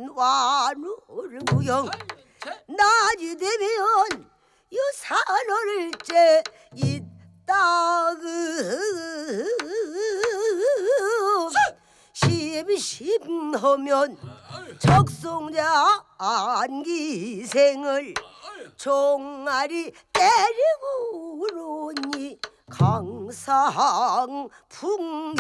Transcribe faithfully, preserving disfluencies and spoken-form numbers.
완우르구영 낮이 되면 이 산월째 있다그 심심하면 적송자 안기생을 종아리 때리고 오니 강상 풍경